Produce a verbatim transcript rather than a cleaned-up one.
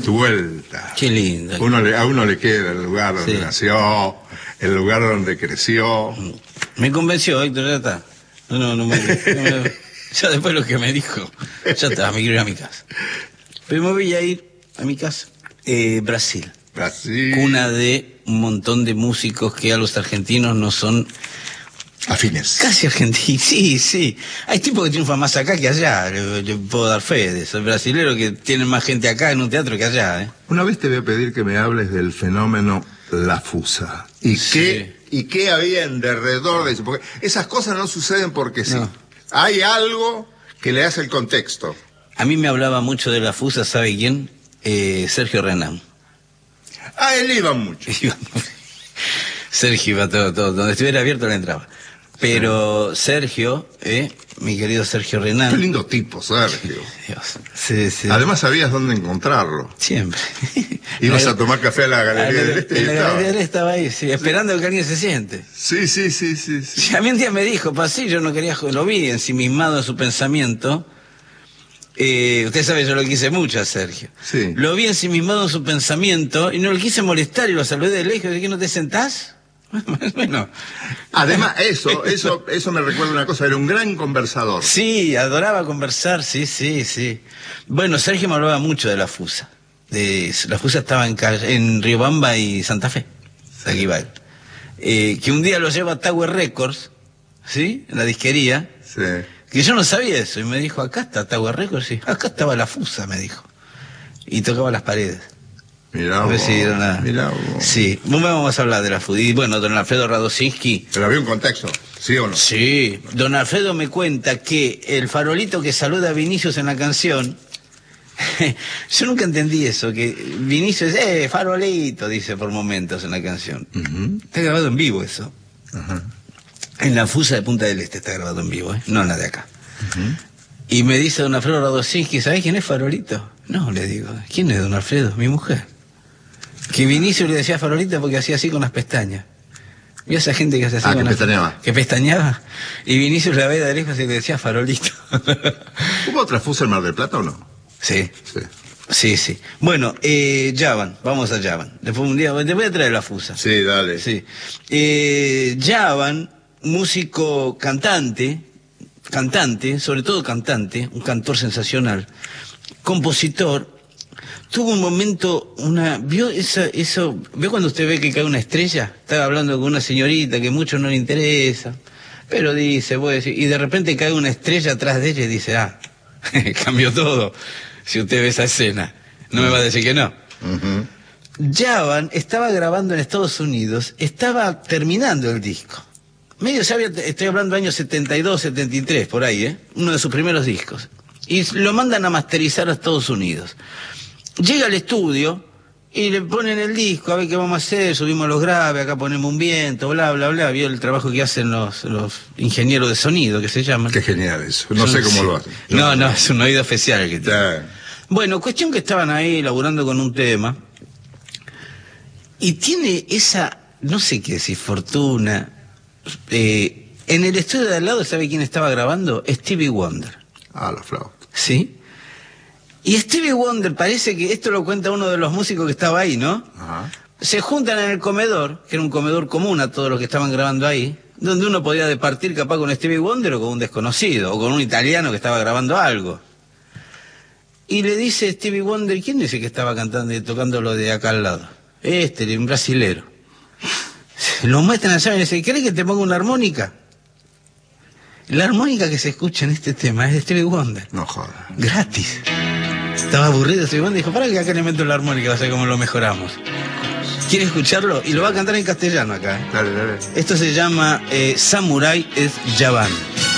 Tu vuelta. Qué lindo. Uno le, a uno le queda el lugar donde Sí. nació, el lugar donde creció. Me convenció, Héctor, ya está. No, no, no me, no me- ya después lo que me dijo, ya está, me quiero ir a mi casa. Pero me voy a ir a mi casa. Eh, Brasil, Brasil. cuna de un montón de músicos que a los argentinos no son Afines. casi argentinos. Sí, sí. Hay tipos que triunfan más acá que allá, le, le puedo dar fe de eso. Hay brasileros que tienen más gente acá en un teatro que allá, ¿eh? Una vez te voy a pedir que me hables del fenómeno La Fusa. ¿Y Sí. qué, y qué había en derredor de eso? Porque esas cosas no suceden porque sí. No. Hay algo que le hace el contexto. A mí me hablaba mucho de la Fusa, ¿sabe quién? Eh, Sergio Renán. Ah, él iba mucho. Sergio iba todo, todo, donde estuviera abierto le entraba. Pero Sergio, eh, mi querido Sergio Qué Renán. lindo tipo, Sergio. Dios, sí, sí. Además sabías dónde encontrarlo. Siempre. Ibas a tomar café a la Ah, Galería del Este y en la estaba. Galería del Este estaba ahí, sí, esperando que alguien se siente. Sí, sí, sí, sí, sí. Sí, a mí un día me dijo, pasé, yo no quería, jo- lo vi ensimismado en su pensamiento. Eh, usted sabe, yo lo quise mucho a Sergio. Sí. Lo vi ensimismado en su pensamiento y no lo quise molestar y lo saludé de lejos. ¿De qué no te sentás? Bueno. Además, eso, eso, eso me recuerda una cosa, era un gran conversador. Sí, adoraba conversar, sí, sí, sí. Bueno, Sergio me hablaba mucho de la Fusa. De, la Fusa estaba en, Ca- en Riobamba y Santa Fe. Aquí va él. Eh, que un día lo lleva a Tower Records, ¿sí? En la disquería. Sí. Que yo no sabía eso. Y me dijo, acá está Tower Records. Y acá estaba la Fusa, me dijo. Y tocaba las paredes. Mirá A ver vos, si era una- mirá vos. Sí, bueno, vamos a hablar de la Fusa. Y bueno, don Alfredo Radosinski. Pero había un contexto, ¿sí o no? Sí, don Alfredo me cuenta que el farolito que saluda a Vinicius en la canción, yo nunca entendí eso, que Vinicius, eh, farolito, dice por momentos en la canción. Ujú. Está grabado en vivo eso. Ajá. En la Fusa de Punta del Este está grabado en vivo, ¿eh? No en la de acá. Ujú. Y me dice don Alfredo Radosinski, ¿sabés quién es Farolito? No, le digo, ¿quién es don Alfredo? Mi mujer. Que Vinicius le decía Farolito porque hacía así con las pestañas. ¿Vio esa gente que hace así Ah, con que las pestañeaba. Que pestañeaba. Y Vinicius la veía de lejos y le decía Farolito. ¿Hubo otra Fusa en Mar del Plata o no? Sí, Sí. sí, sí. Bueno, eh, Javan, vamos a Javan. Después un día, te voy a traer la Fusa. Sí, dale. Sí. Eh, Javan, músico cantante, cantante, sobre todo cantante, un cantor sensacional, compositor, tuvo un momento, una, vio esa, eso, vio cuando usted ve que cae una estrella, estaba hablando con una señorita que mucho no le interesa, pero dice, voy a decir, y de repente cae una estrella atrás de ella y dice, ah, cambió todo, si usted ve esa escena, no me va a decir que no. Ujú. Javan estaba grabando en Estados Unidos, estaba terminando el disco. Medio, ya había, estoy hablando de años setenta y dos, setenta y tres, por ahí, ¿eh? Uno de sus primeros discos. Y lo mandan a masterizar a Estados Unidos. Llega al estudio y le ponen el disco, a ver qué vamos a hacer, subimos los graves, acá ponemos un viento, bla, bla, bla. Vio el trabajo que hacen los, los ingenieros de sonido, que se llaman. Qué genial eso. No sé cómo Sí. lo hacen. No, no, es un oído especial el que tiene. Ya. Bueno, cuestión que estaban ahí laburando con un tema y tiene esa, no sé qué decir, fortuna. Eh, en el estudio de al lado, ¿sabe quién estaba grabando? Stevie Wonder, Ah, la flauta. ¿sí? Y Stevie Wonder, parece que esto lo cuenta uno de los músicos que estaba ahí, ¿no? Ajá. Se juntan en el comedor, que era un comedor común a todos los que estaban grabando ahí, donde uno podía departir capaz con Stevie Wonder o con un desconocido, o con un italiano que estaba grabando algo. Y le dice Stevie Wonder, ¿quién dice que estaba cantando y tocando lo de acá al lado? Este, un brasilero. Lo muestran allá y le dice, ¿querés que te ponga una armónica? La armónica que se escucha en este tema es de Stevie Wonder. No jodas. Gratis. Estaba aburrido Stevie Wonder y dijo, para que acá le meto la armónica, va a ver cómo lo mejoramos. ¿Quiere escucharlo? Y lo va a cantar en castellano acá, ¿eh? Dale, dale. Esto se llama eh, Samurai es Javan.